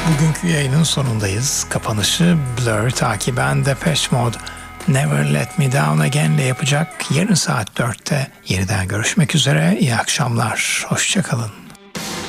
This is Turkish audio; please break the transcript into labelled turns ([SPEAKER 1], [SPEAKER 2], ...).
[SPEAKER 1] Bugünkü yayının sonundayız. Kapanışı Blur takiben Depeche Mode Never Let Me Down Again ile yapacak. Yarın saat 4'te yeniden görüşmek üzere. İyi akşamlar. Hoşça kalın.